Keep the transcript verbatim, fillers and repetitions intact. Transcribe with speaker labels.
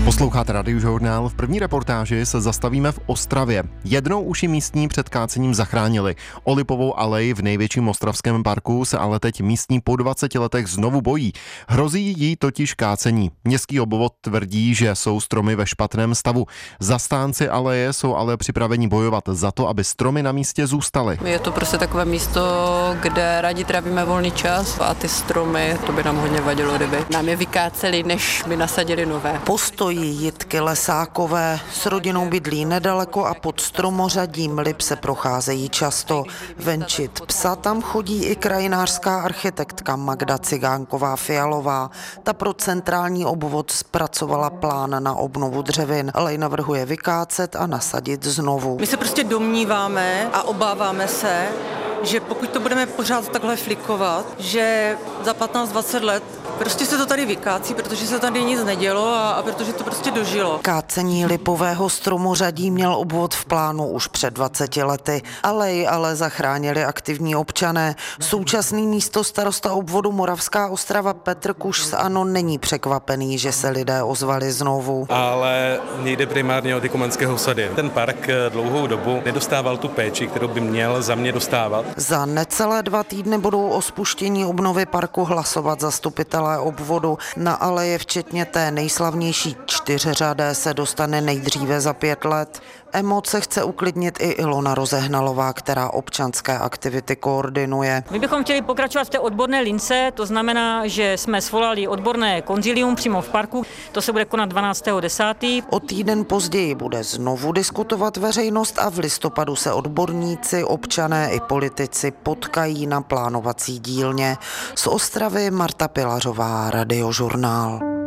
Speaker 1: Posloucháte Radiožurnál. V první reportáži se zastavíme v Ostravě. Jednou už ji místní před kácením zachránili. O Lipovou aleji v největším ostravském parku se ale teď místní po dvaceti letech znovu bojí. Hrozí jí totiž kácení. Městský obvod tvrdí, že jsou stromy ve špatném stavu. Zastánci aleje jsou ale připraveni bojovat za to, aby stromy na místě zůstaly.
Speaker 2: Je to prostě takové místo, kde rádi trávíme volný čas a ty stromy, to by nám hodně vadilo, kdyby nám je vykáceli, než by nasadili nové.
Speaker 3: Postojí Jitky Lesákové, s rodinou bydlí nedaleko a pod stromořadím lip se procházejí často. Venčit psa tam chodí i krajinářská architektka Magda Cigánková-Fialová. Ta pro centrální obvod zpracovala plán na obnovu dřevin, ale ji navrhuje vykácet a nasadit znovu.
Speaker 4: My se prostě domníváme a obáváme se, že pokud to budeme pořád takhle flikovat, že za patnáct dvacet let prostě se to tady vykácí, protože se tady nic nedělo a, a protože to prostě dožilo.
Speaker 3: Kácení lipového stromořadí měl obvod v plánu už před dvaceti lety. Alej ale zachránili aktivní občané. Současný místostarosta obvodu Moravská Ostrava Petr Kuš z ANO není překvapený, že se lidé ozvali znovu.
Speaker 5: Ale nejde primárně o ty Komenského osady. Ten park dlouhou dobu nedostával tu péči, kterou by měl za mě dostávat.
Speaker 3: Za necelé dva týdny budou o spuštění obnovy parku hlasovat zastupitelé obvodu. Na aleje včetně té nejslavnější čtyřřadé se dostane nejdříve za pět let. Emoce chce uklidnit i Ilona Rozehnalová, která občanské aktivity koordinuje.
Speaker 6: My bychom chtěli pokračovat v té odborné lince, to znamená, že jsme svolali odborné konzilium přímo v parku, to se bude konat dvanáctého desátého
Speaker 3: O týden později bude znovu diskutovat veřejnost a v listopadu se odborníci, občané i politici potkají na plánovací dílně. Z Ostravy Marta Pilařová, Radiožurnál.